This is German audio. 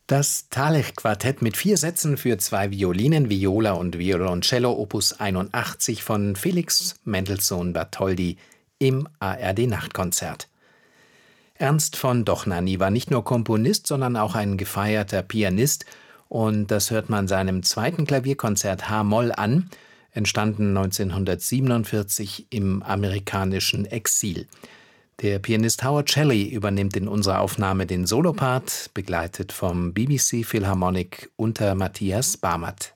Das Thalech-Quartett mit 4 Sätzen für 2 Violinen, Viola und Violoncello Opus 81 von Felix Mendelssohn Bartholdy im ARD-Nachtkonzert. Ernst von Dochnany war nicht nur Komponist, sondern auch ein gefeierter Pianist, und das hört man seinem zweiten Klavierkonzert H-Moll an, entstanden 1947 im amerikanischen Exil. Der Pianist Howard Shelley übernimmt in unserer Aufnahme den Solopart, begleitet vom BBC Philharmonic unter Matthias Barmert.